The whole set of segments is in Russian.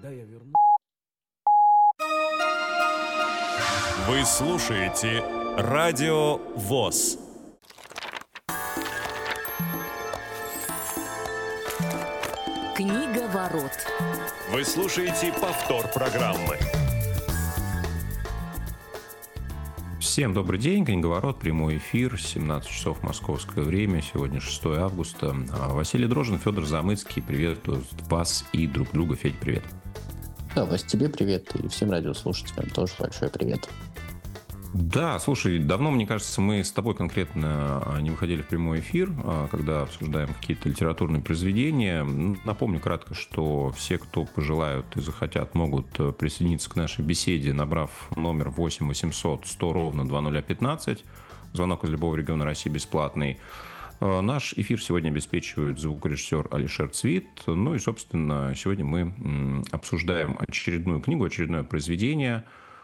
когда я верну... Вы слушаете Радио ВОС. Книга ворот. Вы слушаете повтор программы. Всем добрый день, Книговорот, прямой эфир, 17 часов московское время, сегодня 6 августа. Василий Дрожжин, Федор Замыцкий, приветствую вас и друг друга. Федь, привет. Да, Вась, тебе привет, и всем радиослушателям тоже большой привет. Да, слушай, давно, мне кажется, мы с тобой конкретно не выходили в прямой эфир, когда обсуждаем какие-то литературные произведения. Напомню кратко, что все, кто пожелают и захотят, могут присоединиться к нашей беседе, набрав номер 8 800 100 ровно 2015. Звонок из любого региона России бесплатный. Наш эфир сегодня обеспечивает звукорежиссер Алишер Цвит. Ну и, собственно, сегодня мы обсуждаем очередную книгу, очередное произведение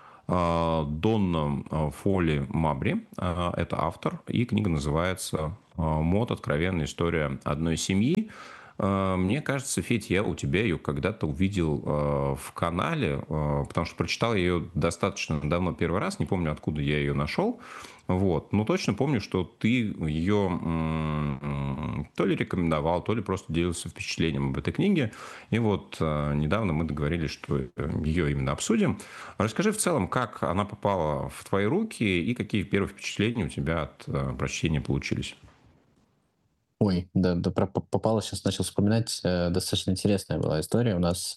Донна Фоли Мабри. Это автор, и книга называется «Мод. Откровенная история одной семьи». Мне кажется, Федь, я у тебя ее когда-то увидел в канале, потому что прочитал ее достаточно давно первый раз, не помню, откуда я ее нашел. Вот. Но точно помню, что ты ее то ли рекомендовал, то ли просто делился впечатлением об этой книге. И вот недавно мы договорились, что ее именно обсудим. Расскажи в целом, как она попала в твои руки и какие первые впечатления у тебя от прочтения получились. Ой, да, попало, сейчас начал вспоминать, достаточно интересная была история. У нас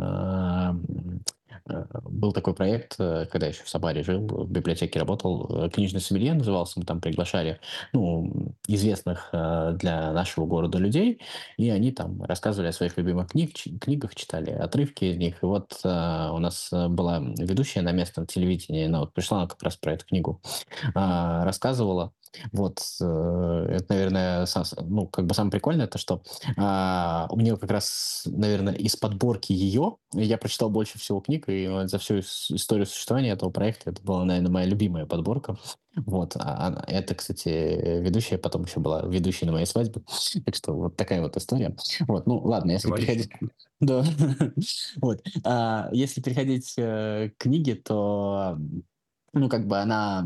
был такой проект, когда я еще в Самаре жил, в библиотеке работал, книжный сомелье назывался, мы там приглашали, известных для нашего города людей, и они там рассказывали о своих любимых книгах, читали отрывки из них. И вот у нас была ведущая на местном телевидении, она вот пришла, она как раз про эту книгу рассказывала. Вот, это, наверное, самое прикольное, то, что у нее как раз, наверное, из подборки ее я прочитал больше всего книг, и за всю историю существования этого проекта это была, наверное, моя любимая подборка. Вот, это, кстати, ведущая потом еще была ведущей на моей свадьбе, так что вот такая вот история. Вот, ладно, если переходить... Да, вот, если переходить к книге, то... она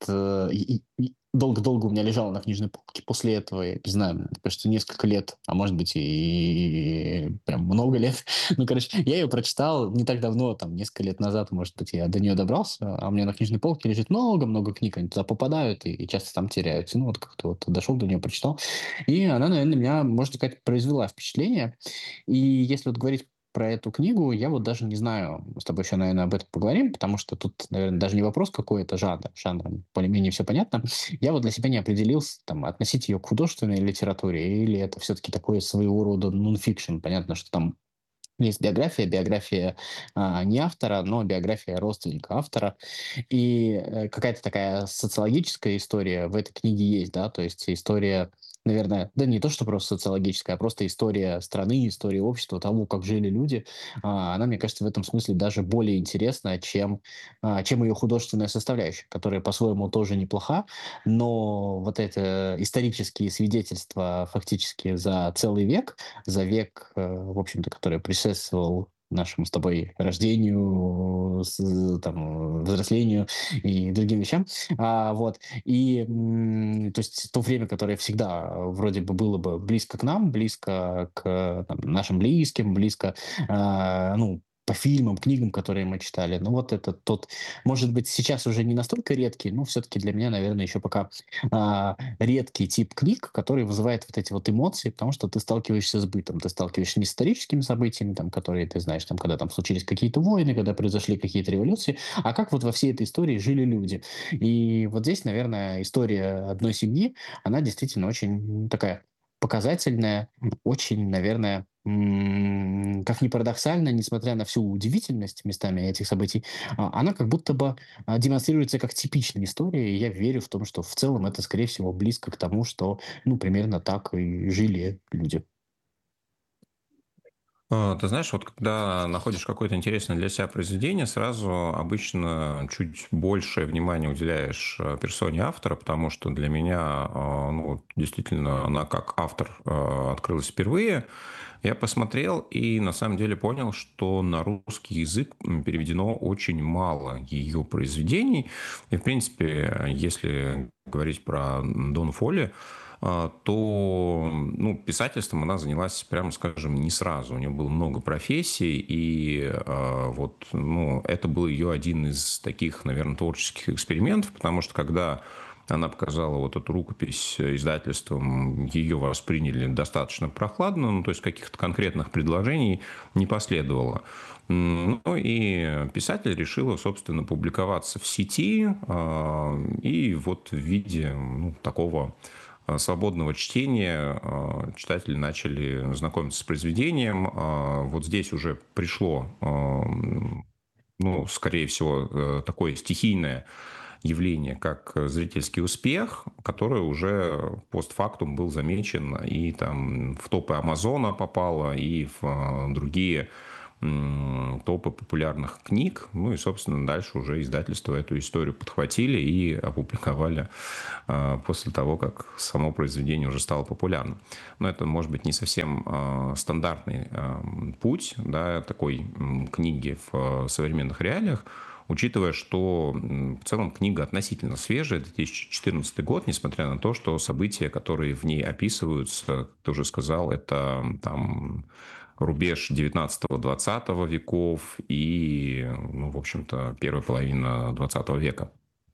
долго-долго у меня лежала на книжной полке. После этого, я не знаю, кажется, несколько лет, а может быть и прям много лет. Я ее прочитал не так давно, там, несколько лет назад, может быть, я до нее добрался, а у меня на книжной полке лежит много-много книг, они туда попадают и часто там теряются. Как-то дошел до нее, прочитал. И она, наверное, меня, можно сказать, произвела впечатление. И если говорить про эту книгу, я даже не знаю, с тобой еще, наверное, об этом поговорим, потому что тут, наверное, даже не вопрос, какой это жанр, более-менее все понятно. Я для себя не определился, относить ее к художественной литературе, или это все-таки такой своего рода нонфикшн. Понятно, что там есть биография не автора, но биография родственника автора. И какая-то такая социологическая история в этой книге есть, да, то есть история, наверное, да не то, что просто социологическая, а просто история страны, история общества, того, как жили люди. Она, мне кажется, в этом смысле даже более интересна, чем ее художественная составляющая, которая по-своему тоже неплоха, но вот это исторические свидетельства фактически за целый век, за век, в общем-то, который предшествовал нашему с тобой рождению, взрослению и другим вещам. То есть то время, которое всегда вроде бы было бы близко к нам, близко к нашим близким, близко, по фильмам, книгам, которые мы читали. Это тот, может быть, сейчас уже не настолько редкий, но все-таки для меня, наверное, еще пока редкий тип книг, который вызывает вот эти эмоции, потому что ты сталкиваешься с бытом, ты сталкиваешься не с историческими событиями, которые ты знаешь, когда случились какие-то войны, когда произошли какие-то революции, а как во всей этой истории жили люди. И вот здесь, наверное, история одной семьи, она действительно очень такая показательная, очень, наверное, как ни парадоксально, несмотря на всю удивительность местами этих событий, она как будто бы демонстрируется как типичная история, и я верю в том, что в целом это, скорее всего, близко к тому, что, примерно так и жили люди. Ты знаешь, вот когда находишь какое-то интересное для себя произведение, сразу обычно чуть большее внимание уделяешь персоне автора, потому что для меня, ну, вот действительно, она как автор открылась впервые. Я посмотрел и на самом деле понял, что на русский язык переведено очень мало ее произведений. И, в принципе, если говорить про Дон Фолли, то ну, писательством она занялась, прямо скажем, не сразу. У нее было много профессий, и вот, ну, это был ее один из таких, наверное, творческих экспериментов, потому что когда она показала вот эту рукопись издательством, ее восприняли достаточно прохладно, ну, то есть каких-то конкретных предложений не последовало. Ну и писатель решила, собственно, публиковаться в сети, и вот в виде ну, такого свободного чтения читатели начали знакомиться с произведением. Вот здесь уже пришло, ну, скорее всего, такое стихийное явление, как зрительский успех, который уже постфактум был замечен и там в топы Амазона попало, и в другие топы популярных книг. Ну и, собственно, дальше уже издательства эту историю подхватили и опубликовали после того, как само произведение уже стало популярным. Но это, может быть, не совсем стандартный путь, да, такой книги в современных реалиях, учитывая, что в целом книга относительно свежая, 2014 год, несмотря на то, что события, которые в ней описываются, как ты уже сказал, это там рубеж 19-20 веков и, ну, в общем-то, первая половина 20 века.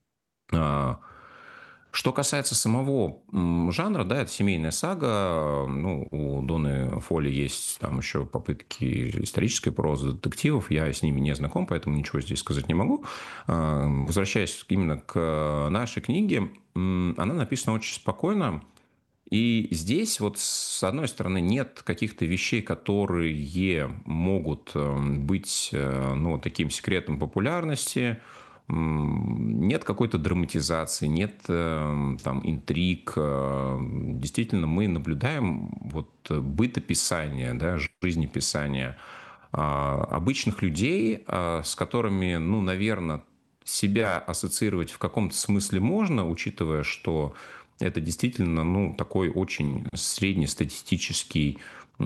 Что касается самого жанра, да, это семейная сага. Ну, у Доны Фолли есть там еще попытки исторической прозы, детективов. Я с ними не знаком, поэтому ничего здесь сказать не могу. Возвращаясь именно к нашей книге, она написана очень спокойно. И здесь вот с одной стороны нет каких-то вещей, которые могут быть ну, таким секретом популярности, нет какой-то драматизации, нет там интриг. Действительно, мы наблюдаем вот бытописание, да, жизнеписание обычных людей, с которыми, ну, наверное, себя ассоциировать в каком-то смысле можно, учитывая, что это действительно, ну, такой очень среднестатистический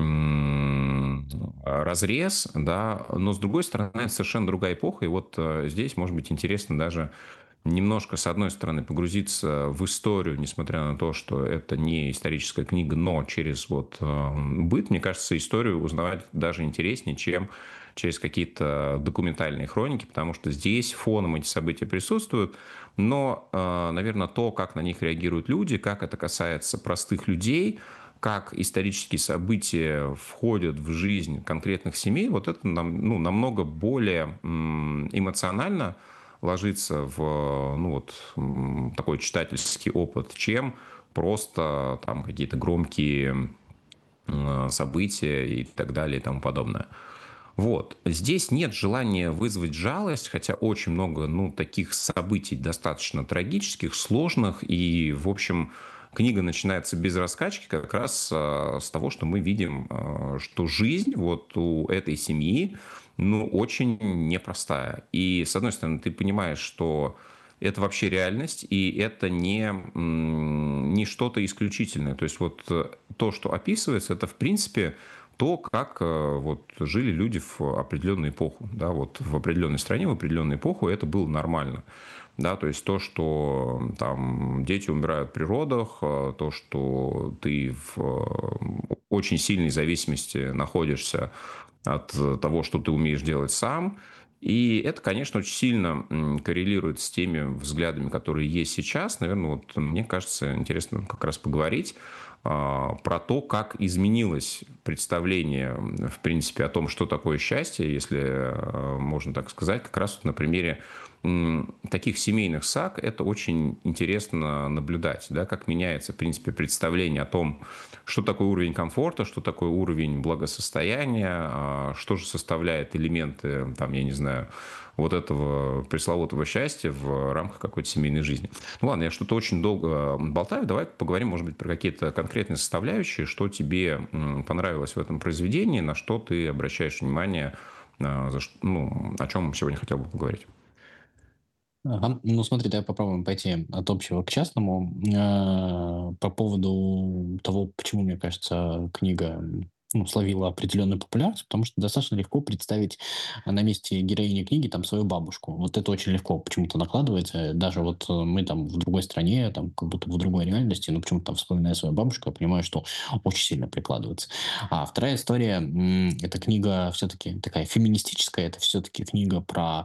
разрез, да, но с другой стороны, это совершенно другая эпоха, и вот здесь, может быть, интересно даже немножко, с одной стороны, погрузиться в историю, несмотря на то, что это не историческая книга, но через вот быт, мне кажется, историю узнавать даже интереснее, чем через какие-то документальные хроники, потому что здесь фоном эти события присутствуют, но, наверное, то, как на них реагируют люди, как это касается простых людей, как исторические события входят в жизнь конкретных семей, вот это ну, намного более эмоционально ложится в ну, вот, такой читательский опыт, чем просто там какие-то громкие события и так далее и тому подобное. Вот. Здесь нет желания вызвать жалость, хотя очень много ну, таких событий достаточно трагических, сложных. И, в общем, книга начинается без раскачки как раз с того, что мы видим, что жизнь вот у этой семьи ну, очень непростая. И, с одной стороны, ты понимаешь, что это вообще реальность, и это не что-то исключительное. То есть вот то, что описывается, это, в принципе, то, как вот жили люди в определенную эпоху. Да, вот в определенной стране, в определенную эпоху это было нормально. Да, то есть то, что там дети умирают при родах, то, что ты в очень сильной зависимости находишься от того, что ты умеешь делать сам. И это, конечно, очень сильно коррелирует с теми взглядами, которые есть сейчас. Наверное, вот мне кажется, интересно как раз поговорить про то, как изменилось представление, в принципе, о том, что такое счастье, если можно так сказать, как раз вот на примере таких семейных саг это очень интересно наблюдать, да, как меняется, в принципе, представление о том, что такое уровень комфорта, что такое уровень благосостояния, что же составляет элементы, там, я не знаю, вот этого пресловутого счастья в рамках какой-то семейной жизни. Ну ладно, я что-то очень долго болтаю, давай поговорим, может быть, про какие-то конкретные составляющие, что тебе понравилось в этом произведении, на что ты обращаешь внимание, ну, о чем сегодня хотел бы поговорить. Ага. Ну, смотри, давай попробуем пойти от общего к частному. По поводу того, почему, мне кажется, книга ну, словила определенную популярность, потому что достаточно легко представить на месте героини книги там свою бабушку. Вот это очень легко почему-то накладывается. Даже вот мы там в другой стране, там как будто в другой реальности, но почему-то там вспоминая свою бабушку, я понимаю, что очень сильно прикладывается. А вторая история, это книга все-таки такая феминистическая, это все-таки книга про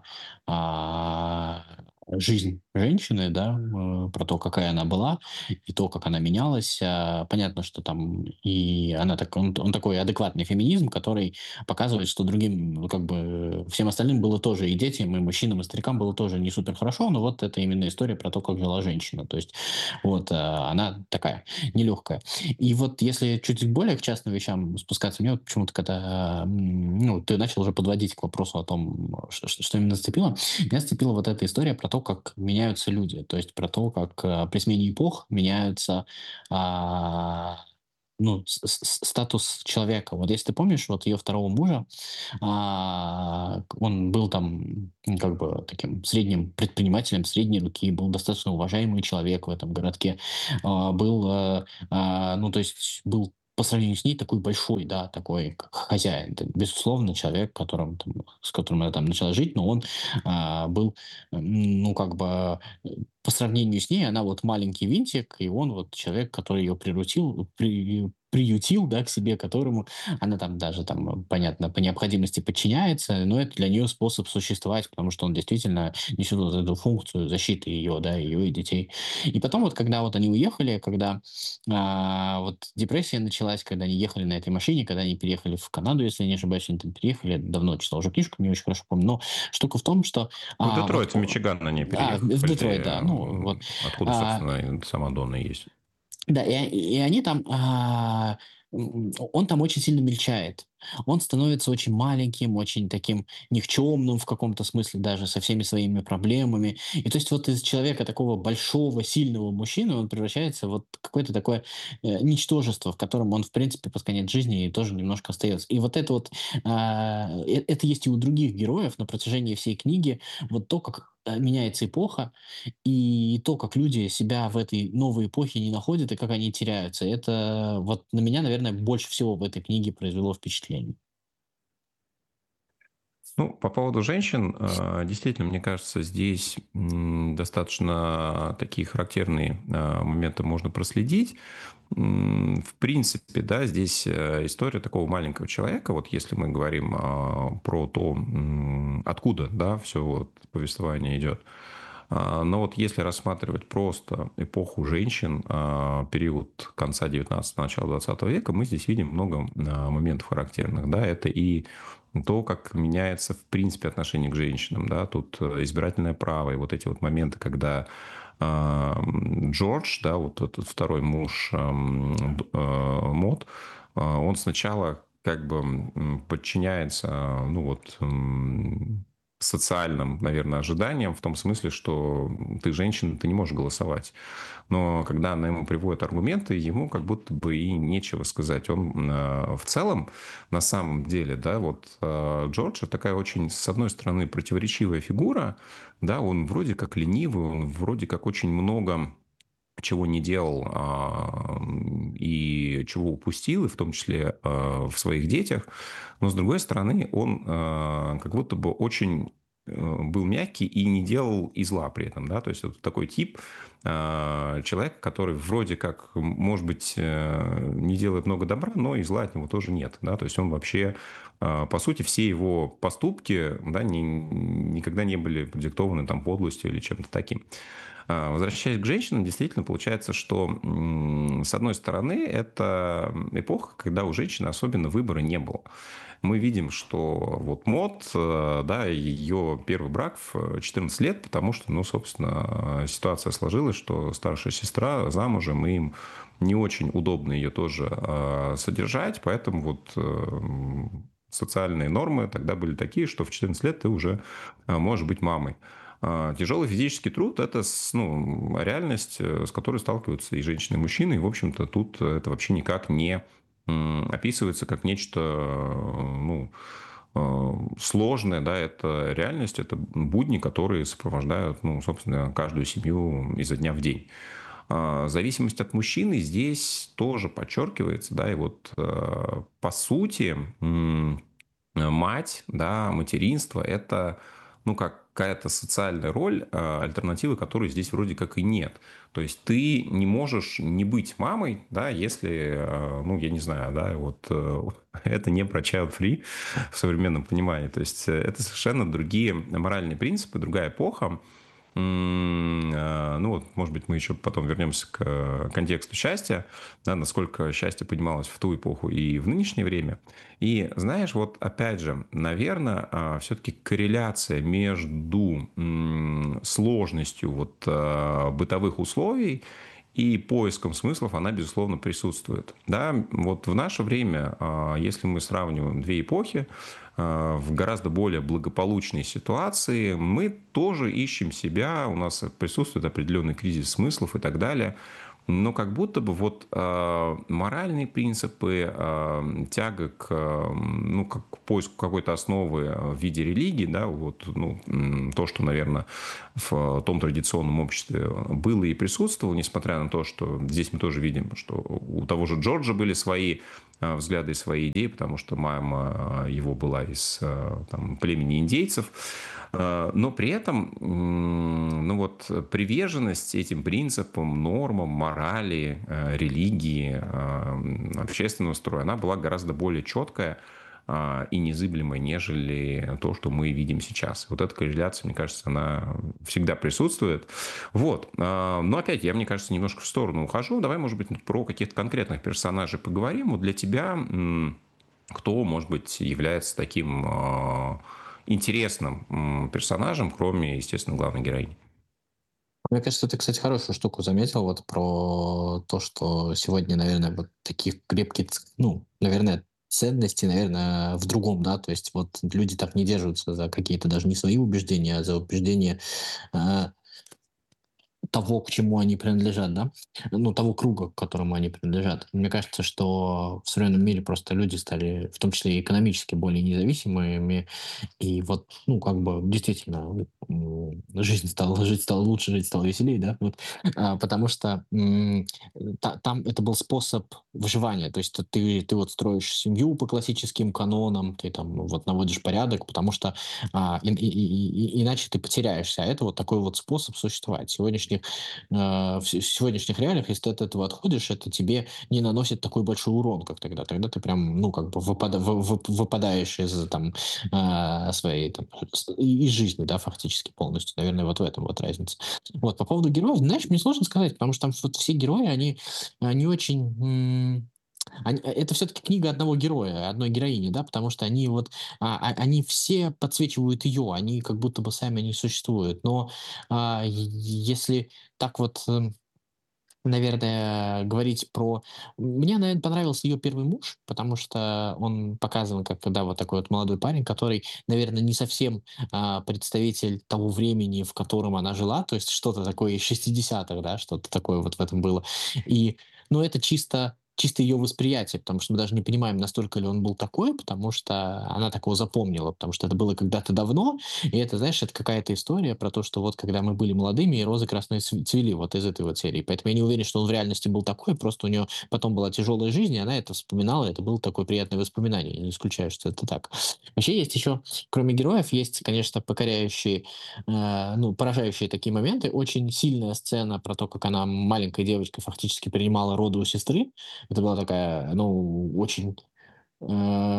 жизнь женщины, да, про то, какая она была, и то, как она менялась. Понятно, что там и она так, он такой адекватный феминизм, который показывает, что другим, ну, как бы, всем остальным было тоже, и детям, и мужчинам, и старикам было тоже не супер хорошо, но вот это именно история про то, как жила женщина. То есть вот она такая нелегкая. И вот если чуть более к частным вещам спускаться, мне вот почему-то, когда ну, ты начал уже подводить к вопросу о том, что именно зацепило, меня зацепила вот эта история про то, как меняются люди, то есть про то, как при смене эпох меняются а, ну, статус человека. Вот если ты помнишь, вот ее второго мужа, он был там как бы таким средним предпринимателем, средней руки, был достаточно уважаемый человек в этом городке, был, ну, то есть был по сравнению с ней такой большой, да, такой как хозяин. Это, безусловно, человек, с которым она там начала жить, но он был, ну, как бы по сравнению с ней, она вот маленький винтик, и он вот человек, который ее приютил, да, к себе, которому она там даже там, понятно, по необходимости подчиняется, но это для нее способ существовать, потому что он действительно несет вот эту функцию защиты ее, да, ее и детей. И потом вот, когда вот они уехали, когда вот депрессия началась, когда они ехали на этой машине, когда они переехали в Канаду, если я не ошибаюсь, они там переехали, я давно читал уже книжку, не очень хорошо помню, но штука в том, что В вот, Детройт, в Мичиган они в Детройт, переехали, да, ну вот. откуда, А, собственно, и сама Донна есть. да, и они там, он там очень сильно мельчает. Он становится очень маленьким, очень таким никчемным в каком-то смысле даже, со всеми своими проблемами. И то есть вот из человека такого большого, сильного мужчины он превращается в вот какое-то такое ничтожество, в котором он, в принципе, под конец жизни тоже немножко остается. И вот это вот, это есть и у других героев на протяжении всей книги, вот то, как меняется эпоха, и то, как люди себя в этой новой эпохе не находят и как они теряются, это вот на меня, наверное, больше всего в этой книге произвело впечатление. Ну, по поводу женщин, действительно, мне кажется, здесь достаточно такие характерные моменты можно проследить. В принципе, да, здесь история такого маленького человека. Вот если мы говорим про то, откуда, да, все вот повествование идет. Но вот если рассматривать просто эпоху женщин, период конца 19-го, начала 20 века, мы здесь видим много моментов характерных. Да, это и то, как меняется, в принципе, отношение к женщинам. Да, тут избирательное право и вот эти вот моменты, когда Джордж, да, вот этот второй муж Мод, он сначала как бы подчиняется, ну вот, социальным, наверное, ожиданиям, в том смысле, что ты женщина, ты не можешь голосовать. Но когда она ему приводит аргументы, ему как будто бы и нечего сказать. Он в целом, на самом деле, да, вот Джордж такая очень, с одной стороны, противоречивая фигура, да, он вроде как ленивый, он вроде как очень много чего не делал и чего упустил, и в том числе в своих детях. Но, с другой стороны, он как будто бы очень был мягкий и не делал и зла при этом. Да? То есть, это такой тип человека, который вроде как, может быть, не делает много добра, но и зла от него тоже нет. Да? То есть, он вообще, по сути, все его поступки, да, никогда не были продиктованы там, подлостью или чем-то таким. Возвращаясь к женщинам, действительно получается, что, с одной стороны, это эпоха, когда у женщины особенно выбора не было. мы видим, что вот Мод, да, ее первый брак в 14 лет, потому что, ну, собственно, ситуация сложилась, что старшая сестра замужем, и им не очень удобно ее тоже содержать, поэтому вот социальные нормы тогда были такие, что в 14 лет ты уже можешь быть мамой. Тяжелый физический труд – это ну, реальность, с которой сталкиваются и женщины, и мужчины. И, в общем-то, тут это вообще никак не описывается как нечто ну, сложное. Да, это реальность, это будни, которые сопровождают, ну, собственно, каждую семью изо дня в день. Зависимость от мужчины здесь тоже подчеркивается, да, и вот по сути мать, да, материнство – это, ну, какая-то социальная роль, альтернативы которой здесь вроде как и нет. То есть ты не можешь не быть мамой, да, если, ну, я не знаю, да, вот это не про child-free в современном понимании. То есть это совершенно другие моральные принципы, другая эпоха. Ну вот, может быть, мы еще потом вернемся к контексту счастья, да, насколько счастье поднималось в ту эпоху и в нынешнее время. И знаешь, вот опять же, наверное, все-таки корреляция между сложностью вот бытовых условий и поиском смыслов, она, безусловно, присутствует. Да, вот в наше время, если мы сравниваем две эпохи, в гораздо более благополучной ситуации, мы тоже ищем себя, у нас присутствует определенный кризис смыслов и так далее. Но как будто бы вот моральные принципы, тяга к, ну, к поиску какой-то основы в виде религии, да, вот, ну, то, что, наверное, в том традиционном обществе было и присутствовало, несмотря на то, что здесь мы тоже видим, что у того же Джорджа были свои взгляды и свои идеи, потому что мама его была из там, племени индейцев. Но при этом ну вот, приверженность этим принципам, нормам, морали, религии, общественного строя, она была гораздо более четкая и незыблемая, нежели то, что мы видим сейчас. Вот эта корреляция, мне кажется, она всегда присутствует. Вот. Но опять, я, мне кажется, немножко в сторону ухожу. Давай, может быть, про каких-то конкретных персонажей поговорим. Вот для тебя кто, может быть, является таким интересным персонажем, кроме, естественно, главной героини? Мне кажется, ты, кстати, хорошую штуку заметил вот про то, что сегодня, наверное, вот таких крепких, ну, наверное, ценности, наверное, в другом, да, то есть вот люди так не держатся за какие-то даже не свои убеждения, а за убеждения а, того, к чему они принадлежат, да, ну, того круга, к которому они принадлежат. Мне кажется, что в современном мире просто люди стали, в том числе и экономически, более независимыми, и вот, ну, как бы, действительно, жить стало лучше, жить стало веселее, да, вот, потому что там это был способ выживания, то есть ты вот строишь семью по классическим канонам, ты там вот наводишь порядок, потому что иначе ты потеряешься, а это вот такой вот способ существовать. В сегодняшних реалиях, если ты от этого отходишь, это тебе не наносит такой большой урон, как тогда. Тогда ты прям, ну, как бы выпадаешь из там своей там, из жизни, да, фактически полностью. Наверное, вот в этом вот разница. Вот, по поводу героев, знаешь, мне сложно сказать, потому что там вот все герои, они очень... это все-таки книга одного героя, одной героини, да, потому что они вот, они все подсвечивают ее, они как будто бы сами не существуют. Но если так вот наверное, говорить про... Мне, наверное, понравился ее первый муж, потому что он показан как, да, вот такой вот молодой парень, который, наверное, не совсем представитель того времени, в котором она жила, то есть что-то такое из 60-х, да, что-то такое вот в этом было. И, ну, это чисто ее восприятие, потому что мы даже не понимаем, настолько ли он был такой, потому что она такого запомнила, потому что это было когда-то давно, и это, знаешь, это какая-то история про то, что вот когда мы были молодыми, и розы красные цвели вот из этой вот серии. Поэтому я не уверен, что он в реальности был такой, просто у нее потом была тяжелая жизнь, и она это вспоминала, и это было такое приятное воспоминание. Я не исключаю, что это так. Вообще есть еще, кроме героев, есть, конечно, покоряющие, ну, поражающие такие моменты. Очень сильная сцена про то, как она маленькой девочкой фактически принимала роды у сестры. Это была такая, ну, очень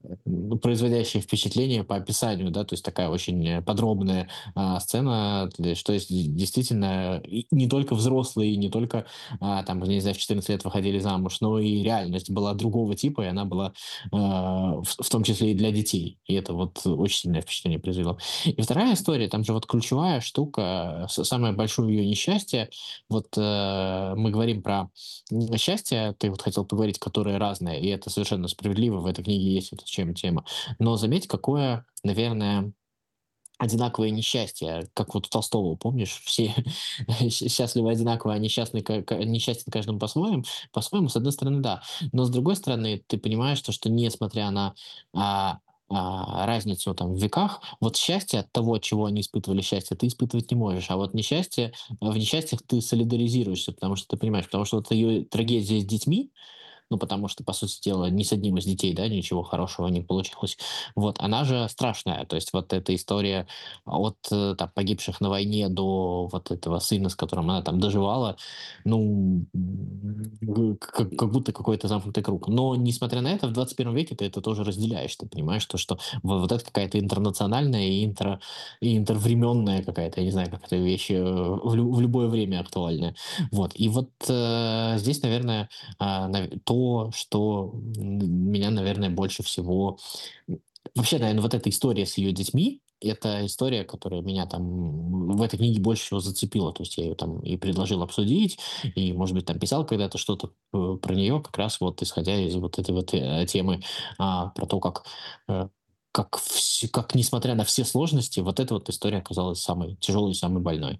производящее впечатление по описанию, да, то есть такая очень подробная сцена, что есть действительно не только взрослые, не только там, не знаю, в 14 лет выходили замуж, но и реальность была другого типа, и она была в том числе и для детей. И это вот очень сильное впечатление произвело. И вторая история, там же вот ключевая штука, самое большое ее несчастье, вот мы говорим про счастье, ты вот хотел поговорить, которое разное, и это совершенно справедливо, в этой книге есть эта чем тема. Но заметь, какое, наверное, одинаковое несчастье, как вот у Толстого, помнишь, все счастливы одинаково, а несчастный, несчастен каждому по-своему, с одной стороны, да. Но с другой стороны, ты понимаешь, что несмотря на а, разницу там в веках, вот счастье от того, от чего они испытывали счастье, ты испытывать не можешь. А вот несчастье, в несчастьях ты солидаризируешься, потому что ты понимаешь, потому что вот ее трагедия с детьми, ну, потому что, по сути дела, ни с одним из детей, да, ничего хорошего не получилось. Вот, она же страшная, то есть вот эта история от там, погибших на войне до вот этого сына, с которым она там доживала, ну, как будто какой-то замкнутый круг. Но, несмотря на это, в 21 веке ты это тоже разделяешь, ты понимаешь, что вот это какая-то интернациональная и интервременная какая-то, я не знаю, как эта вещь в любое время актуальная. Вот, и вот здесь, наверное, то, что меня, наверное, больше всего... Вообще, наверное, вот эта история с ее детьми, это история, которая меня там в этой книге больше всего зацепила. То есть я ее там и предложил обсудить, и, может быть, там писал когда-то что-то про нее, как раз вот исходя из вот этой вот темы про то, э, как, несмотря на все сложности, вот эта вот история оказалась самой тяжелой и самой больной.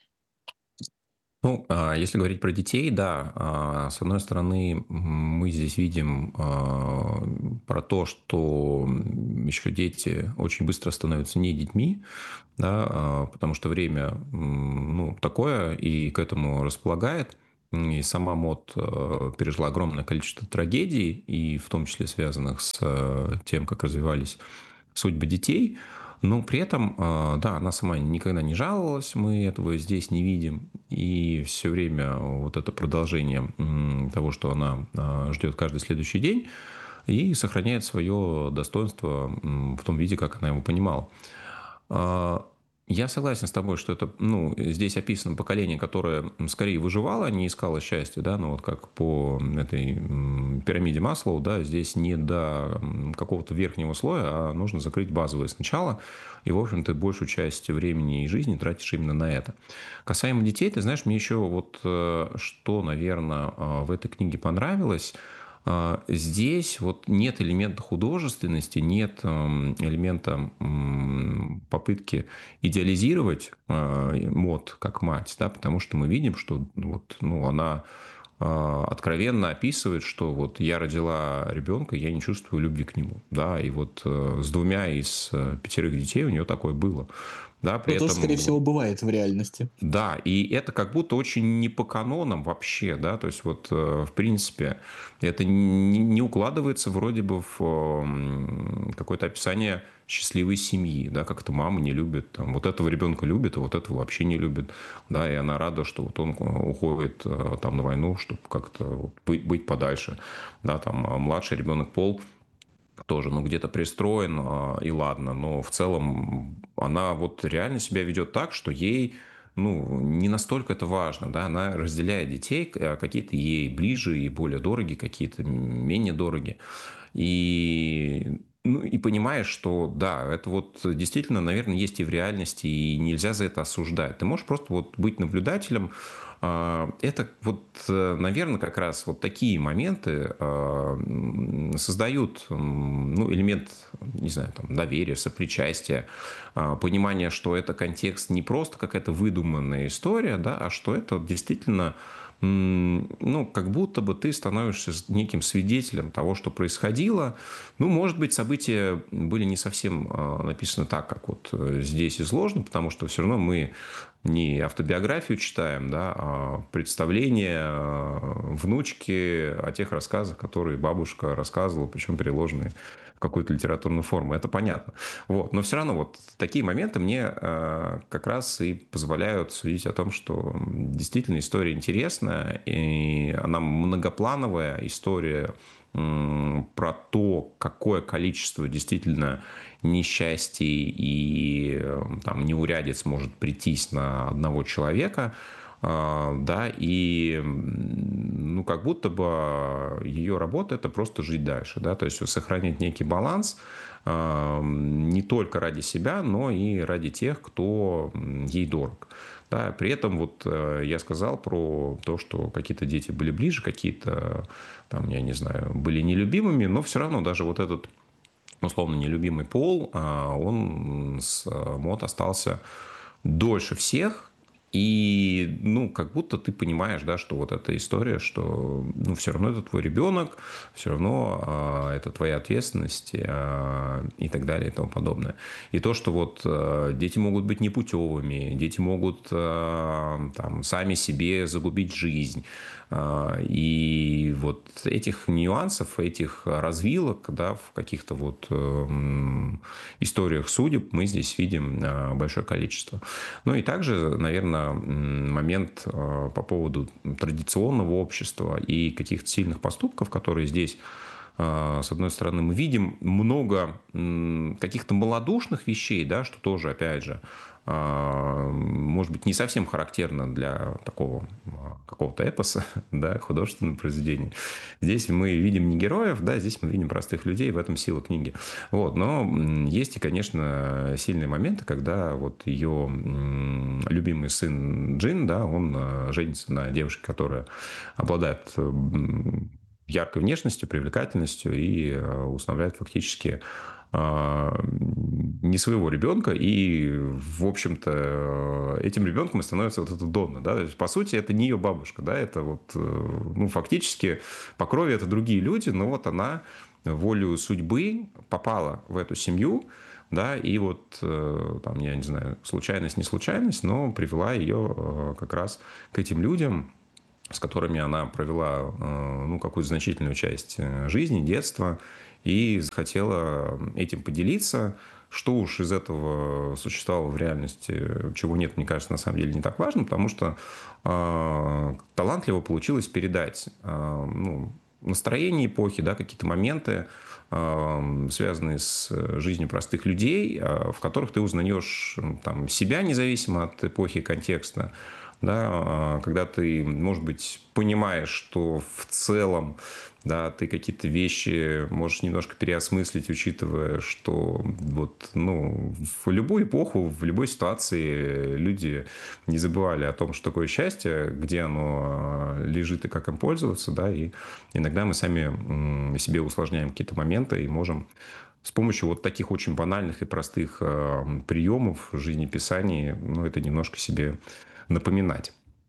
Ну, если говорить про детей, да, с одной стороны, мы здесь видим про то, что еще дети очень быстро становятся не детьми, да, потому что время, ну, такое и к этому располагает. И сама МОД пережила огромное количество трагедий, и в том числе связанных с тем, как развивались судьбы детей. Но при этом, да, она сама никогда не жаловалась, мы этого здесь не видим. И все время вот это продолжение того, что она ждет каждый следующий день и сохраняет свое достоинство в том виде, как она его понимала. Я согласен с тобой, что это, ну, здесь описано поколение, которое скорее выживало, а не искало счастья, да, ну вот как по этой пирамиде Маслоу, да, здесь не до какого-то верхнего слоя, а нужно закрыть базовое сначала, и, в общем, ты большую часть времени и жизни тратишь именно на это. Касаемо детей, ты знаешь, мне еще вот что, наверное, в этой книге понравилось. Здесь вот нет элемента художественности, нет элемента попытки идеализировать МОД как мать, да, потому что мы видим, что вот, ну, она откровенно описывает, что вот я родила ребенка, я не чувствую любви к нему, да, и вот с 2 из 5 детей у нее такое было, да, при Что тоже, скорее этом всего, бывает в реальности. да, и это как будто очень не по канонам вообще, да, то есть вот в принципе это не укладывается вроде бы в какое-то описание счастливой семьи, да, как-то мама не любит, там, вот этого ребенка любит, а вот этого вообще не любит, да, и она рада, что вот он уходит там на войну, чтобы как-то вот быть подальше, да, там младший ребенок Пол тоже, ну, где-то пристроен, и ладно, но в целом она вот реально себя ведет так, что ей, ну, не настолько это важно, да, она разделяет детей, какие-то ей ближе и более дороги, какие-то менее дороги, и, ну, и понимаешь, что да, это вот действительно, наверное, есть и в реальности, и нельзя за это осуждать. Ты можешь просто вот быть наблюдателем. Это вот, наверное, как раз вот такие моменты создают, ну, элемент, не знаю, там, доверия, сопричастия, понимания, что это контекст не просто какая-то выдуманная история, да, а что это действительно, ну, как будто бы ты становишься неким свидетелем того, что происходило. Ну, может быть, события были не совсем написаны так, как вот здесь изложено, потому что все равно мы не автобиографию читаем, да, а представление внучки о тех рассказах, которые бабушка рассказывала, причем переложенные в какую-то литературную форму. Это понятно. Вот. Но все равно вот такие моменты мне как раз и позволяют судить о том, что действительно история интересная, и она многоплановая история про то, какое количество действительно несчастий и там, неурядиц может прийтись на одного человека, да, и ну, как будто бы ее работа — это просто жить дальше, да, то есть сохранить некий баланс не только ради себя, но и ради тех, кто ей дорог. Да, при этом вот я сказал про то, что какие-то дети были ближе, какие-то, там, я не знаю, были нелюбимыми, но все равно даже вот этот условно нелюбимый пол, он с МОД остался дольше всех. И, ну, как будто ты понимаешь, да, что вот эта история, что, ну, все равно это твой ребенок, все равно это твоя ответственность и так далее и тому подобное. И то, что вот дети могут быть непутевыми, дети могут там сами себе загубить жизнь. И вот этих нюансов, этих развилок, да, в каких-то вот историях судеб мы здесь видим большое количество. Ну и также, наверное, момент по поводу традиционного общества и каких-то сильных поступков, которые здесь, с одной стороны, мы видим много каких-то малодушных вещей, да, что тоже, опять же, может быть, не совсем характерно для такого какого-то эпоса, да, художественного произведения. Здесь мы видим не героев, да, здесь мы видим простых людей, в этом сила книги. Вот, но есть и, конечно, сильные моменты, когда вот ее любимый сын Джин, да, он женится на девушке, которая обладает яркой внешностью, привлекательностью и усыновляет фактически не своего ребенка, и, в общем-то, этим ребенком и становится вот эта Донна, да, то есть, по сути, это не ее бабушка, да, это вот, ну, фактически по крови это другие люди, но вот она волею судьбы попала в эту семью, да, и вот, там, я не знаю, случайность, не случайность, но привела ее как раз к этим людям, с которыми она провела, ну, какую-то значительную часть жизни, детства, и захотела этим поделиться. Что уж из этого существовало в реальности, чего нет, мне кажется, на самом деле не так важно, потому что талантливо получилось передать ну, настроение эпохи, да, какие-то моменты, связанные с жизнью простых людей, в которых ты узнаешь там, себя независимо от эпохи и контекста, да, когда ты, может быть, понимаешь, что в целом, да, ты какие-то вещи можешь немножко переосмыслить, учитывая, что вот, ну, в любую эпоху, в любой ситуации люди не забывали о том, что такое счастье, где оно лежит и как им пользоваться, да, и иногда мы сами себе усложняем какие-то моменты и можем с помощью вот таких очень банальных и простых приемов жизнеписания, ну, это немножко себе напоминать.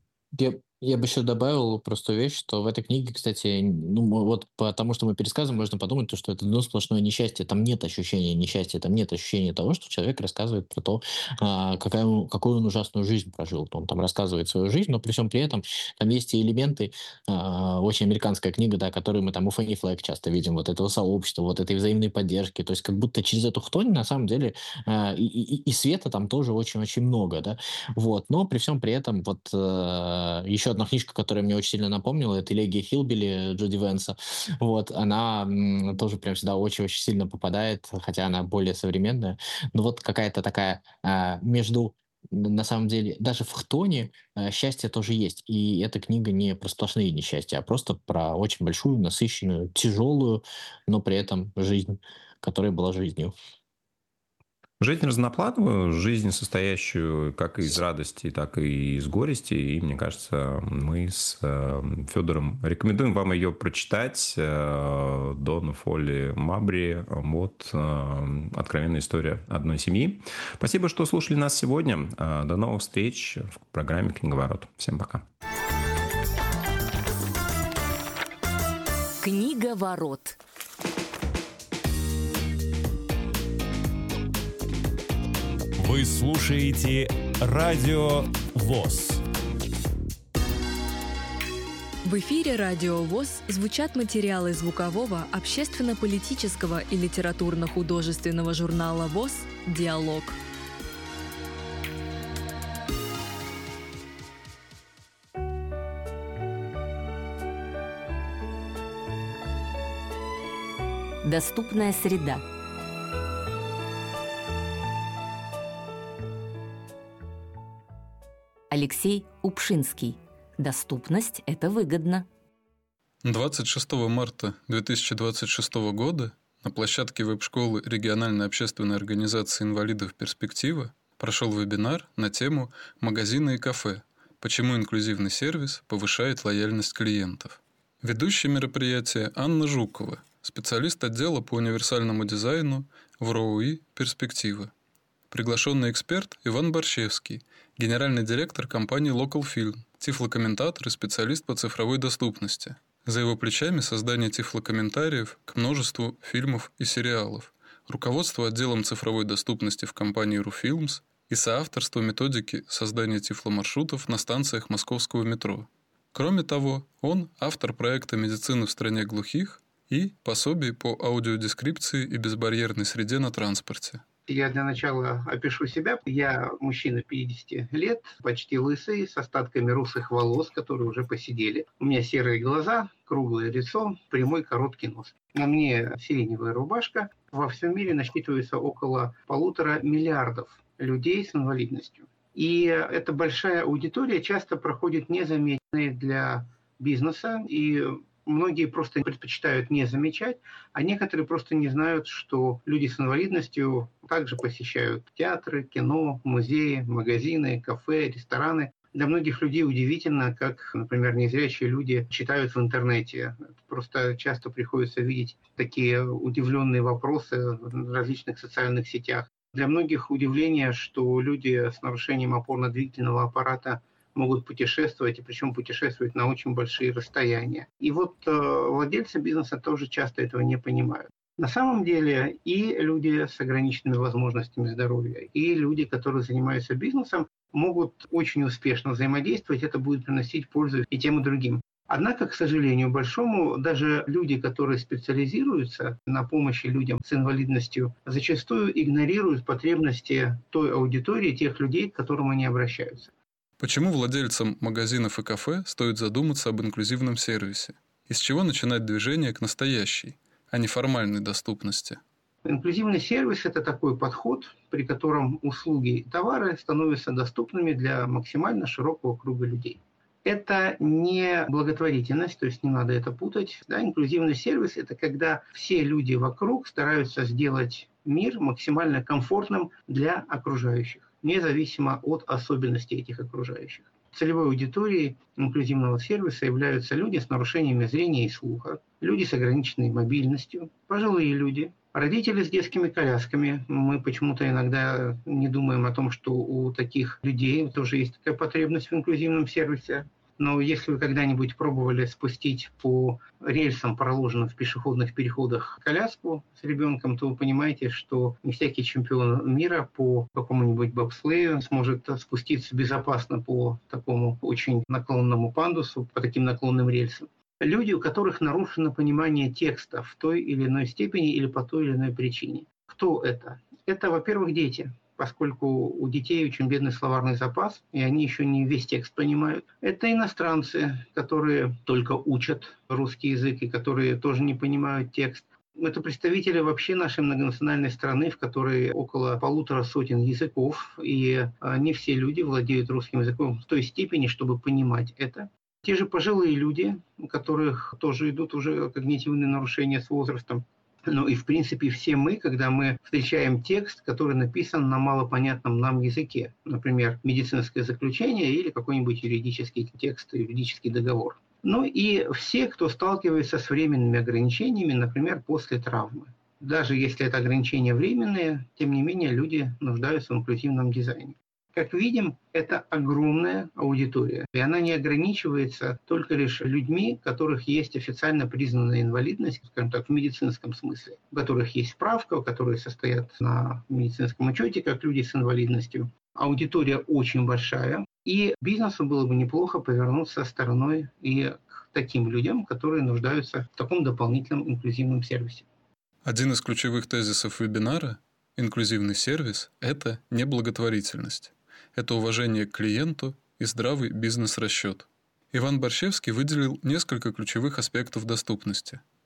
Я бы еще добавил простую вещь, что в этой книге, кстати, ну, вот потому что мы пересказываем, можно подумать, что это одно сплошное несчастье. Там нет ощущения несчастья, там нет ощущения того, что человек рассказывает про то, какую он ужасную жизнь прожил. Он там рассказывает свою жизнь, но при всем при этом там есть и элементы, очень американская книга, да, которые мы там у Фэнни Флэг часто видим, вот этого сообщества, вот этой взаимной поддержки. То есть как будто через эту хтонь на самом деле и света там тоже очень-очень много, да. Вот. Но при всем при этом вот еще одна книжка, которая мне очень сильно напомнила, это «Элегия Хилбили» Джуди Венса. Вот. Она тоже прям сюда очень-очень сильно попадает, хотя она более современная. Но вот какая-то такая между на самом деле, даже в хтоне счастье тоже есть. И эта книга не про сплошные несчастья, а просто про очень большую, насыщенную, тяжелую, но при этом жизнь, которая была жизнью. Жизнь разноплановую, жизнь, состоящую как из радости, так и из горести. И, мне кажется, мы с Федором рекомендуем вам ее прочитать. Донна Фолли Мабри, МОД «Откровенная история одной семьи». Спасибо, что слушали нас сегодня. До новых встреч в программе «Книговорот». Всем пока. Книговорот. Вы слушаете Радио ВОС. В эфире Радио ВОС звучат материалы звукового, общественно-политического и литературно-художественного журнала ВОС «Диалог». Доступная среда. Алексей Упшинский. Доступность – это выгодно. 26 марта 2026 года на площадке веб-школы региональной общественной организации инвалидов «Перспектива» прошел вебинар на тему «Магазины и кафе. Почему инклюзивный сервис повышает лояльность клиентов». Ведущая мероприятия Анна Жукова, специалист отдела по универсальному дизайну в РОУИ «Перспектива». Приглашенный эксперт Иван Борщевский, генеральный директор компании Local Film, тифлокомментатор и специалист по цифровой доступности. За его плечами создание тифлокомментариев к множеству фильмов и сериалов, руководство отделом цифровой доступности в компании RuFilms и соавторство методики создания тифломаршрутов на станциях московского метро. Кроме того, он автор проекта «Медицина в стране глухих» и пособий по аудиодескрипции и безбарьерной среде на транспорте. Я для начала опишу себя. Я мужчина 50 лет, почти лысый, с остатками русых волос, которые уже поседели. У меня серые глаза, круглое лицо, прямой короткий нос. На мне сиреневая рубашка. Во всем мире насчитывается около 1,5 миллиарда людей с инвалидностью. И эта большая аудитория часто проходит незаметной для бизнеса, и многие просто предпочитают не замечать, а некоторые просто не знают, что люди с инвалидностью также посещают театры, кино, музеи, магазины, кафе, рестораны. Для многих людей удивительно, как, например, незрячие люди читают в интернете. Просто часто приходится видеть такие удивленные вопросы в различных социальных сетях. Для многих удивление, что люди с нарушением опорно-двигательного аппарата могут путешествовать, и причем путешествовать на очень большие расстояния. И вот владельцы бизнеса тоже часто этого не понимают. На самом деле и люди с ограниченными возможностями здоровья, и люди, которые занимаются бизнесом, могут очень успешно взаимодействовать, это будет приносить пользу и тем, и другим. Однако, к сожалению большому, даже люди, которые специализируются на помощи людям с инвалидностью, зачастую игнорируют потребности той аудитории, тех людей, к которым они обращаются. Почему владельцам магазинов и кафе стоит задуматься об инклюзивном сервисе? И с чего начинать движение к настоящей, а не формальной доступности? Инклюзивный сервис – это такой подход, при котором услуги и товары становятся доступными для максимально широкого круга людей. Это не благотворительность, то есть не надо это путать. Да, инклюзивный сервис – это когда все люди вокруг стараются сделать мир максимально комфортным для окружающих, независимо от особенностей этих окружающих. Целевой аудиторией инклюзивного сервиса являются люди с нарушениями зрения и слуха, люди с ограниченной мобильностью, пожилые люди, родители с детскими колясками. Мы почему-то иногда не думаем о том, что у таких людей тоже есть такая потребность в инклюзивном сервисе. Но если вы когда-нибудь пробовали спустить по рельсам, проложенным в пешеходных переходах, коляску с ребенком, то вы понимаете, что не всякий чемпион мира по какому-нибудь бобслею сможет спуститься безопасно по такому очень наклонному пандусу, по таким наклонным рельсам. Люди, у которых нарушено понимание текста в той или иной степени или по той или иной причине. Кто это? Это, во-первых, дети, поскольку у детей очень бедный словарный запас, и они еще не весь текст понимают. Это иностранцы, которые только учат русский язык и которые тоже не понимают текст. Это представители вообще нашей многонациональной страны, в которой около 150 языков, и не все люди владеют русским языком в той степени, чтобы понимать это. Те же пожилые люди, у которых тоже идут уже когнитивные нарушения с возрастом. Ну и в принципе все мы, когда мы встречаем текст, который написан на малопонятном нам языке, например, медицинское заключение или какой-нибудь юридический текст, юридический договор. Ну и все, кто сталкивается с временными ограничениями, например, после травмы. Даже если это ограничения временные, тем не менее люди нуждаются в инклюзивном дизайне. Как видим, это огромная аудитория, и она не ограничивается только лишь людьми, у которых есть официально признанная инвалидность, скажем так, в медицинском смысле, у которых есть справка, которые состоят на медицинском учете, как люди с инвалидностью. Аудитория очень большая, и бизнесу было бы неплохо повернуться стороной и к таким людям, которые нуждаются в таком дополнительном инклюзивном сервисе. Один из ключевых тезисов вебинара – инклюзивный сервис – это не благотворительность. Это уважение к клиенту и здравый бизнес-расчет. Иван Борщевский выделил несколько ключевых аспектов доступности.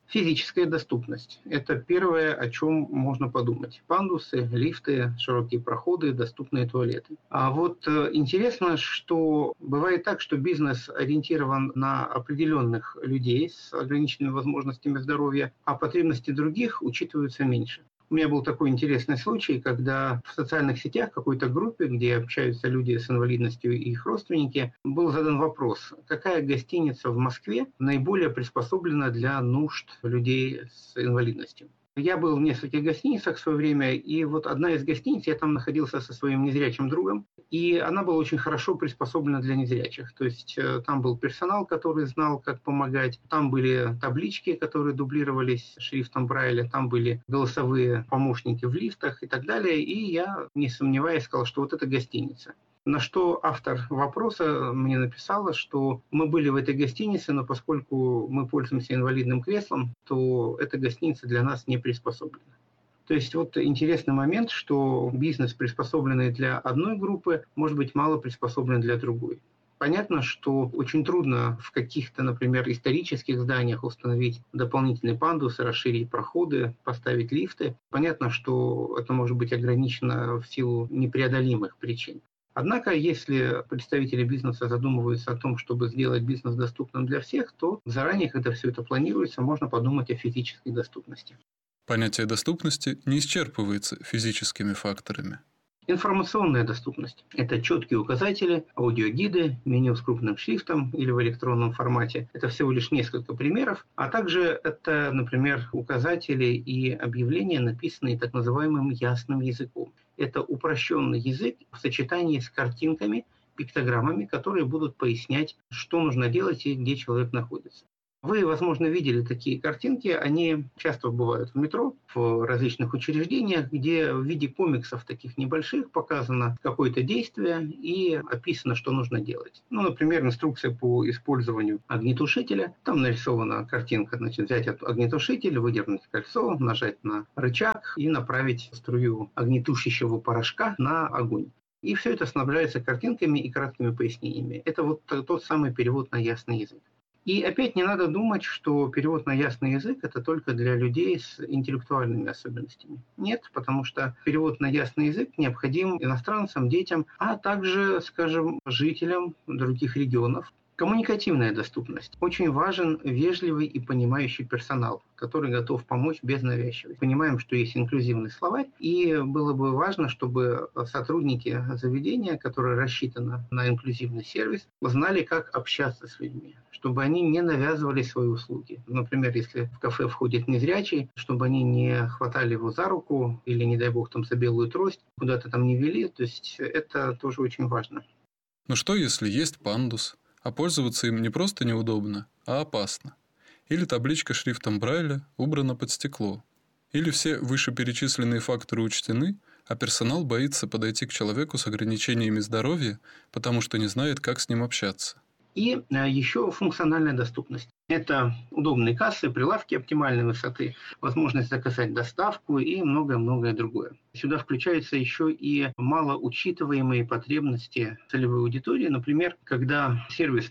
Физическая доступность – это первое, о чем можно подумать. Пандусы, лифты, широкие проходы, доступные туалеты. А вот интересно, что бывает так, что бизнес ориентирован на определенных людей с ограниченными возможностями здоровья, а потребности других учитываются меньше. У меня был такой интересный случай, когда в социальных сетях какой-то группе, где общаются люди с инвалидностью и их родственники, был задан вопрос, какая гостиница в Москве наиболее приспособлена для нужд людей с инвалидностью. Я был в нескольких гостиницах в свое время, и вот одна из гостиниц, я там находился со своим незрячим другом, и она была очень хорошо приспособлена для незрячих. То есть там был персонал, который знал, как помогать, там были таблички, которые дублировались шрифтом Брайля, там были голосовые помощники в лифтах и так далее, и я, не сомневаясь, сказал, что вот это гостиница. На что автор вопроса мне написала, что мы были в этой гостинице, но поскольку мы пользуемся инвалидным креслом, то эта гостиница для нас не приспособлена. То есть вот интересный момент, что бизнес, приспособленный для одной группы, может быть мало приспособлен для другой. Понятно, что очень трудно в каких-то, например, исторических зданиях установить дополнительные пандусы, расширить проходы, поставить лифты. Понятно, что это может быть ограничено в силу непреодолимых причин. Однако, если представители бизнеса задумываются о том, чтобы сделать бизнес доступным для всех, то заранее, когда все это планируется, можно подумать о физической доступности. Понятие доступности не исчерпывается физическими факторами. Информационная доступность – это четкие указатели, аудиогиды, меню с крупным шрифтом или в электронном формате. Это всего лишь несколько примеров. А также это, например, указатели и объявления, написанные так называемым ясным языком. Это упрощенный язык в сочетании с картинками, пиктограммами, которые будут пояснять, что нужно делать и где человек находится. Вы, возможно, видели такие картинки, они часто бывают в метро, в различных учреждениях, где в виде комиксов таких небольших показано какое-то действие и описано, что нужно делать. Например, инструкция по использованию огнетушителя. Там нарисована картинка, взять огнетушитель, выдернуть кольцо, нажать на рычаг и направить струю огнетушащего порошка на огонь. И все это снабжается картинками и краткими пояснениями. Это вот тот самый перевод на ясный язык. И опять не надо думать, что перевод на ясный язык – это только для людей с интеллектуальными особенностями. Нет, потому что перевод на ясный язык необходим иностранцам, детям, а также, скажем, жителям других регионов. Коммуникативная доступность. Очень важен вежливый и понимающий персонал, который готов помочь без навязчивости. Понимаем, что есть инклюзивный словарь, и было бы важно, чтобы сотрудники заведения, которое рассчитано на инклюзивный сервис, знали, как общаться с людьми, чтобы они не навязывали свои услуги. Например, если в кафе входит незрячий, чтобы они не хватали его за руку или, не дай бог, за белую трость, куда-то там не вели. То есть это тоже очень важно. Но что, если есть пандус, а пользоваться им не просто неудобно, а опасно? Или табличка шрифтом Брайля убрана под стекло? Или все вышеперечисленные факторы учтены, а персонал боится подойти к человеку с ограничениями здоровья, потому что не знает, как с ним общаться? И еще функциональная доступность. Это удобные кассы, прилавки оптимальной высоты, возможность заказать доставку и многое-многое другое. Сюда включаются еще и малоучитываемые потребности целевой аудитории. Например, когда сервис,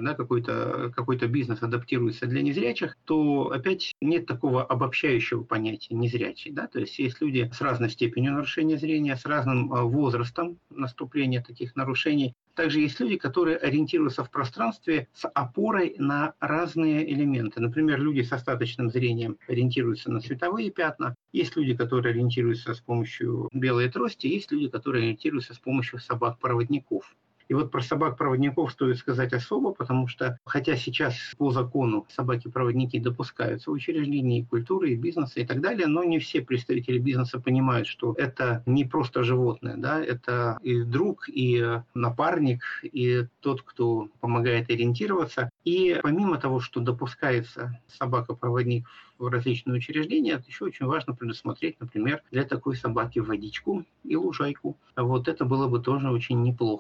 какой-то бизнес адаптируется для незрячих, то опять нет такого обобщающего понятия незрячий. То есть есть люди с разной степенью нарушения зрения, с разным возрастом наступления таких нарушений. Также есть люди, которые ориентируются в пространстве с опорой на разные элементы. Например, люди с остаточным зрением ориентируются на световые пятна. Есть люди, которые ориентируются с помощью белой трости. Есть люди, которые ориентируются с помощью собак-проводников. И вот про собак-проводников стоит сказать особо, потому что, хотя сейчас по закону собаки-проводники допускаются в учреждении культуры, и бизнеса и так далее, но не все представители бизнеса понимают, что это не просто животное, это и друг, и напарник, и тот, кто помогает ориентироваться. И помимо того, что допускается собака-проводник в различные учреждения, еще очень важно предусмотреть, например, для такой собаки водичку и лужайку. Вот это было бы тоже очень неплохо.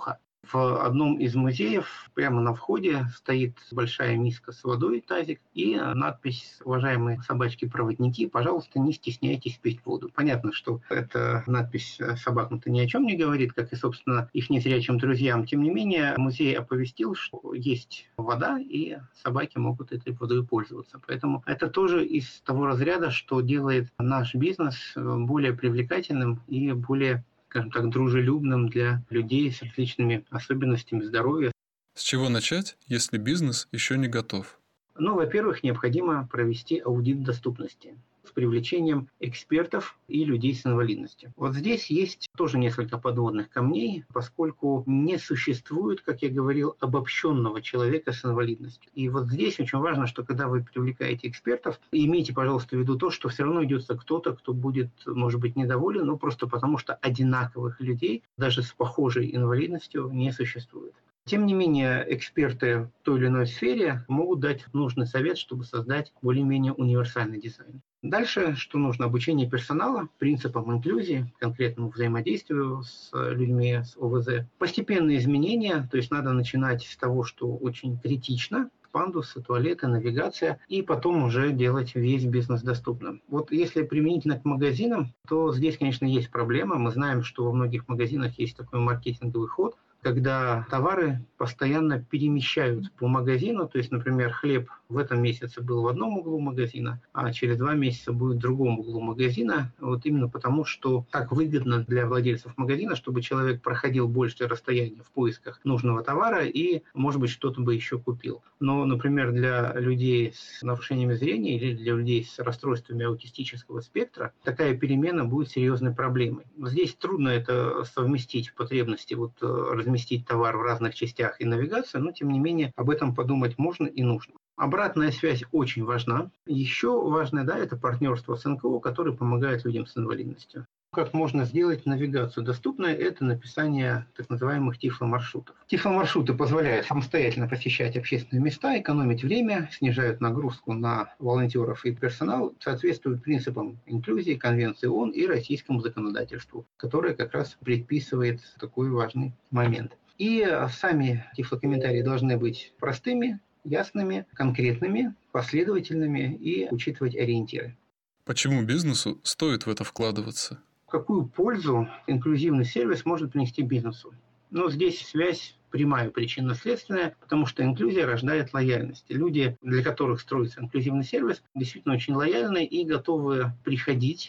В одном из музеев прямо на входе стоит большая миска с водой, тазик, и надпись: «Уважаемые собачки-проводники, пожалуйста, не стесняйтесь пить воду». Понятно, что эта надпись собакам-то ни о чем не говорит, как и, собственно, их незрячим друзьям. Тем не менее, музей оповестил, что есть вода, и собаки могут этой водой пользоваться. Поэтому это тоже из того разряда, что делает наш бизнес более привлекательным и более, скажем так, дружелюбным для людей с различными особенностями здоровья. С чего начать, если бизнес еще не готов? Во-первых, необходимо провести аудит доступности с привлечением экспертов и людей с инвалидностью. Вот здесь есть тоже несколько подводных камней, поскольку не существует, как я говорил, обобщенного человека с инвалидностью. И вот здесь очень важно, что когда вы привлекаете экспертов, имейте, пожалуйста, в виду то, что все равно идется кто-то, кто будет, может быть, недоволен, просто потому что одинаковых людей, даже с похожей инвалидностью, не существует. Тем не менее, эксперты в той или иной сфере могут дать нужный совет, чтобы создать более-менее универсальный дизайн. Дальше, что нужно? Обучение персонала принципам инклюзии, конкретному взаимодействию с людьми с ОВЗ. Постепенные изменения, то есть надо начинать с того, что очень критично, пандусы, туалеты, навигация, и потом уже делать весь бизнес доступным. Вот если применительно к магазинам, то здесь, конечно, есть проблема. Мы знаем, что во многих магазинах есть такой маркетинговый ход, когда товары постоянно перемещают по магазину. То есть, например, хлеб в этом месяце был в одном углу магазина, а через 2 месяца будет в другом углу магазина. Вот именно потому, что так выгодно для владельцев магазина, чтобы человек проходил большее расстояние в поисках нужного товара и, может быть, что-то бы еще купил. Но, например, для людей с нарушениями зрения или для людей с расстройствами аутистического спектра такая перемена будет серьезной проблемой. Здесь трудно это совместить, потребности разместить товар в разных частях и навигацию, но, тем не менее, об этом подумать можно и нужно. Обратная связь очень важна. Еще важное, это партнерство с НКО, которые помогают людям с инвалидностью. Как можно сделать навигацию доступной? Это написание так называемых тифломаршрутов. Тифломаршруты позволяют самостоятельно посещать общественные места, экономить время, снижают нагрузку на волонтеров и персонал, соответствуют принципам инклюзии, Конвенции ООН и российскому законодательству, которое как раз предписывает такой важный момент. И сами тифлокомментарии должны быть простыми, ясными, конкретными, последовательными и учитывать ориентиры. Почему бизнесу стоит в это вкладываться? Какую пользу инклюзивный сервис может принести бизнесу? Здесь связь прямая, причинно-следственная, потому что инклюзия рождает лояльность. Люди, для которых строится инклюзивный сервис, действительно очень лояльны и готовы приходить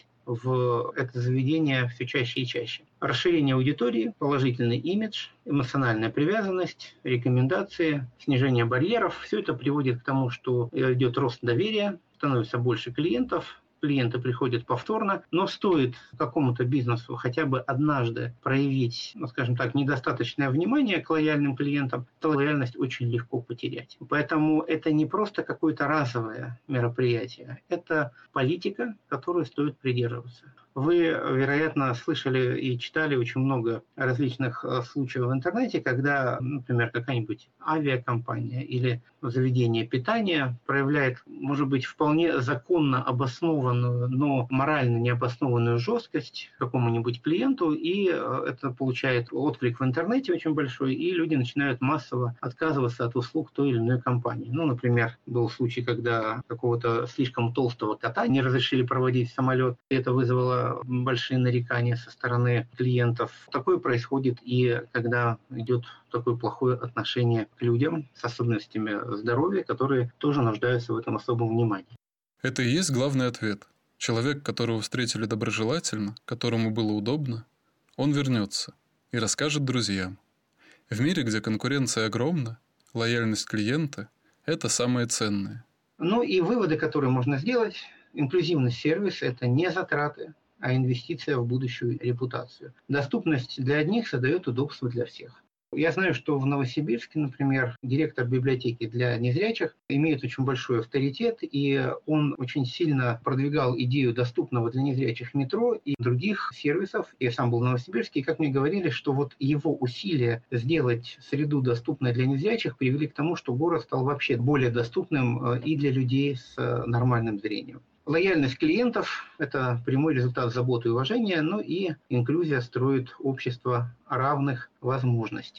в это заведение все чаще и чаще. Расширение аудитории, положительный имидж, эмоциональная привязанность, рекомендации, снижение барьеров – все это приводит к тому, что идет рост доверия, становится больше клиентов, клиенты приходят повторно, но стоит какому-то бизнесу хотя бы однажды проявить, скажем так, недостаточное внимание к лояльным клиентам, то лояльность очень легко потерять. Поэтому это не просто какое-то разовое мероприятие, это политика, которой стоит придерживаться. Вы, вероятно, слышали и читали очень много различных случаев в интернете, когда, например, какая-нибудь авиакомпания или заведение питания проявляет, может быть, вполне законно обоснованную, но морально необоснованную жесткость к какому-нибудь клиенту, и это получает отклик в интернете очень большой, и люди начинают массово отказываться от услуг той или иной компании. Например, был случай, когда какого-то слишком толстого кота не разрешили проводить в самолет, и это вызвало большие нарекания со стороны клиентов. Такое происходит и когда идет такое плохое отношение к людям с особенностями здоровья, которые тоже нуждаются в этом особом внимании. Это и есть главный ответ. Человек, которого встретили доброжелательно, которому было удобно, он вернется и расскажет друзьям. В мире, где конкуренция огромна, лояльность клиента – это самое ценное. И выводы, которые можно сделать. Инклюзивный сервис – это не затраты, а инвестиция в будущую репутацию. Доступность для одних создает удобство для всех. Я знаю, что в Новосибирске, например, директор библиотеки для незрячих имеет очень большой авторитет, и он очень сильно продвигал идею доступного для незрячих метро и других сервисов. Я сам был в Новосибирске, и как мне говорили, что его усилия сделать среду доступной для незрячих привели к тому, что город стал вообще более доступным и для людей с нормальным зрением. Лояльность клиентов – это прямой результат заботы и уважения, и инклюзия строит общество равных возможностей.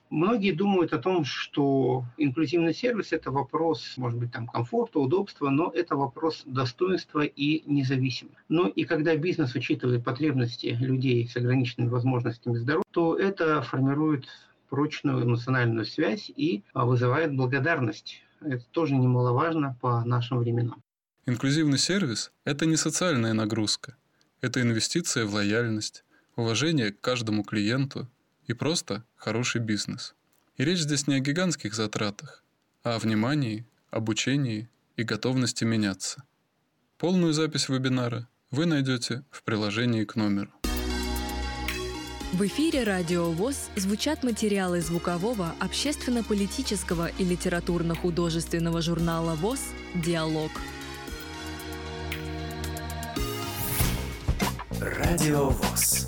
Многие думают о том, что инклюзивный сервис – это вопрос, может быть, комфорта, удобства, но это вопрос достоинства и независимости. Но и когда бизнес учитывает потребности людей с ограниченными возможностями здоровья, то это формирует прочную эмоциональную связь и вызывает благодарность. Это тоже немаловажно по нашим временам. Инклюзивный сервис – это не социальная нагрузка. Это инвестиция в лояльность, уважение к каждому клиенту и просто хороший бизнес. И речь здесь не о гигантских затратах, а о внимании, обучении и готовности меняться. Полную запись вебинара вы найдете в приложении к номеру. В эфире Радио ВОС звучат материалы звукового, общественно-политического и литературно-художественного журнала ВОС «Диалог». Радио ВОС.